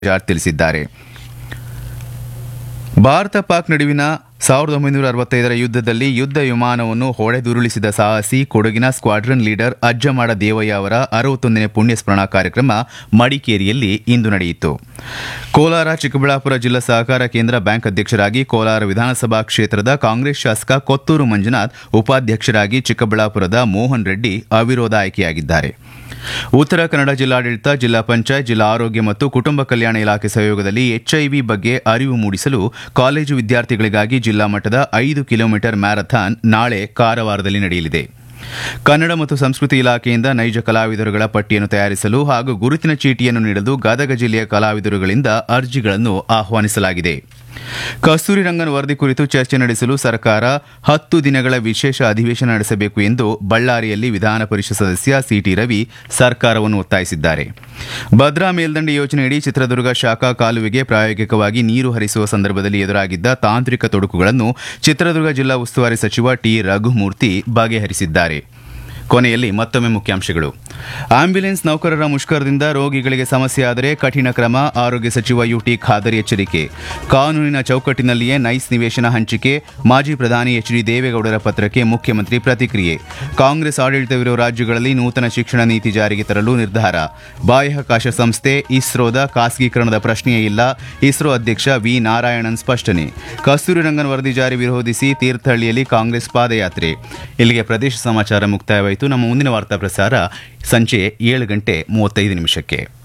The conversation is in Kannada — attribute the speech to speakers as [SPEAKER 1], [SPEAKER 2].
[SPEAKER 1] ಜಾರ್ಜ್ ತಿಳಿಸಿದ್ದಾರೆ. ಭಾರತ ಪಾಕ್ ನಡುವಿನ 1965ರ ಯುದ್ಧದಲ್ಲಿ ಯುದ್ಧ ವಿಮಾನವನ್ನು ಹೊಡೆದುರುಳಿಸಿದ ಸಾಹಸಿ ಕೊಡಗಿನ ಸ್ಕ್ವಾಡ್ರನ್ ಲೀಡರ್ ಅಜ್ಜಮಾಡ ದೇವಯ್ಯ ಅವರ 61ನೇ ಪುಣ್ಯಸ್ಮರಣಾ ಕಾರ್ಯಕ್ರಮ ಮಡಿಕೇರಿಯಲ್ಲಿ ಇಂದು ನಡೆಯಿತು. ಕೋಲಾರ ಚಿಕ್ಕಬಳ್ಳಾಪುರ ಜಿಲ್ಲಾ ಸಹಕಾರ ಕೇಂದ್ರ ಬ್ಯಾಂಕ್ ಅಧ್ಯಕ್ಷರಾಗಿ ಕೋಲಾರ ವಿಧಾನಸಭಾ ಕ್ಷೇತ್ರದ ಕಾಂಗ್ರೆಸ್ ಶಾಸಕ ಕೊತ್ತೂರು ಮಂಜುನಾಥ್, ಉಪಾಧ್ಯಕ್ಷರಾಗಿ ಚಿಕ್ಕಬಳ್ಳಾಪುರದ ಮೋಹನ್ ರೆಡ್ಡಿ ಅವಿರೋಧ ಆಯ್ಕೆಯಾಗಿದ್ದಾರೆ. ಉತ್ತರ ಕನ್ನಡ ಜಿಲ್ಲಾಡಳಿತ, ಜಿಲ್ಲಾ ಪಂಚಾಯತ್, ಜಿಲ್ಲಾ ಆರೋಗ್ಯ ಮತ್ತು ಕುಟುಂಬ ಕಲ್ಯಾಣ ಇಲಾಖೆ ಸಹಯೋಗದಲ್ಲಿ ಎಚ್ಐವಿ ಬಗ್ಗೆ ಅರಿವು ಮೂಡಿಸಲು ಕಾಲೇಜು ವಿದ್ಯಾರ್ಥಿಗಳಿಗಾಗಿ ಜಿಲ್ಲಾ ಮಟ್ಟದ 5 ಕಿಲೋಮೀಟರ್ ಮ್ಯಾರಥಾನ್ ನಾಳೆ ಕಾರವಾರದಲ್ಲಿ ನಡೆಯಲಿದೆ. ಕನ್ನಡ ಮತ್ತು ಸಂಸ್ಕೃತಿ ಇಲಾಖೆಯಿಂದ ನೈಜ ಕಲಾವಿದರುಗಳ ಪಟ್ಟಿಯನ್ನು ತಯಾರಿಸಲು ಹಾಗೂ ಗುರುತಿನ ಚೀಟಿಯನ್ನು ನೀಡಲು ಗದಗ ಜಿಲ್ಲೆಯ ಕಲಾವಿದರುಗಳಿಂದ ಅರ್ಜಿಗಳನ್ನು ಆಹ್ವಾನಿಸಲಾಗಿದೆ. ಕಸ್ತೂರಿ ರಂಗನ್ ವರದಿ ಕುರಿತು ಚರ್ಚೆ ನಡೆಸಲು ಸರ್ಕಾರ 10 ದಿನಗಳ ವಿಶೇಷ ಅಧಿವೇಶನ ನಡೆಸಬೇಕು ಎಂದು ಬಳ್ಳಾರಿಯಲ್ಲಿ ವಿಧಾನ ಪರಿಷತ್ ಸದಸ್ಯ ಸಿಟಿ ರವಿ ಸರ್ಕಾರವನ್ನು ಒತ್ತಾಯಿಸಿದ್ದಾರೆ. ಭದ್ರಾ ಮೇಲ್ದಂಡೆ ಯೋಜನೆಯಡಿ ಚಿತ್ರದುರ್ಗ ಶಾಖಾ ಕಾಲುವೆಗೆ ಪ್ರಾಯೋಗಿಕವಾಗಿ ನೀರು ಹರಿಸುವ ಸಂದರ್ಭದಲ್ಲಿ ಎದುರಾಗಿದ್ದ ತಾಂತ್ರಿಕ ತೊಡಕುಗಳನ್ನು ಚಿತ್ರದುರ್ಗ ಜಿಲ್ಲಾ ಉಸ್ತುವಾರಿ ಸಚಿವ ಟಿ ರಘುಮೂರ್ತಿ ಬಗೆಹರಿಸಿದ್ದಾರೆ. ಕೊನೆಯಲ್ಲಿ ಮತ್ತೊಮ್ಮೆ ಮುಖ್ಯಾಂಶಗಳು. ಆಂಬ್ಯುಲೆನ್ಸ್ ನೌಕರರ ಮುಷ್ಕರದಿಂದ ರೋಗಿಗಳಿಗೆ ಸಮಸ್ಯೆ ಆದರೆ ಕಠಿಣ ಕ್ರಮ, ಆರೋಗ್ಯ ಸಚಿವ ಯುಟಿ ಖಾದರ್ ಎಚ್ಚರಿಕೆ. ಕಾನೂನಿನ ಚೌಕಟ್ಟಿನಲ್ಲಿಯೇ ನೈಸ್ ನಿವೇಶನ ಹಂಚಿಕೆ, ಮಾಜಿ ಪ್ರಧಾನಿ ಎಚ್ಡಿ ದೇವೇಗೌಡರ ಪತ್ರಕ್ಕೆ ಮುಖ್ಯಮಂತ್ರಿ ಪ್ರತಿಕ್ರಿಯೆ. ಕಾಂಗ್ರೆಸ್ ಆಡಳಿತವಿರುವ ರಾಜ್ಯಗಳಲ್ಲಿ ನೂತನ ಶಿಕ್ಷಣ ನೀತಿ ಜಾರಿಗೆ ತರಲು ನಿರ್ಧಾರ. ಬಾಹ್ಯಾಕಾಶ ಸಂಸ್ಥೆ ಇಸ್ರೋದ ಖಾಸಗೀಕರಣದ ಪ್ರಶ್ನೆಯೇ ಇಲ್ಲ, ಇಸ್ರೋ ಅಧ್ಯಕ್ಷ ವಿ ನಾರಾಯಣನ್ ಸ್ಪಷ್ಟನೆ. ಕಸ್ತೂರಿ ರಂಗನ್ ವರದಿ ಜಾರಿ ವಿರೋಧಿಸಿ ತೀರ್ಥಹಳ್ಳಿಯಲ್ಲಿ ಕಾಂಗ್ರೆಸ್ ಪಾದಯಾತ್ರೆ. ಇಲ್ಲಿಗೆ ಪ್ರದೇಶ ಸಮಾಚಾರ ಮುಕ್ತಾಯವಾಯಿತು. ನಮ್ಮ ಮುಂದಿನ ವಾರ್ತಾ ಪ್ರಸಾರ ಸಂಜೆ 7:35 ನಿಮಿಷಕ್ಕೆ.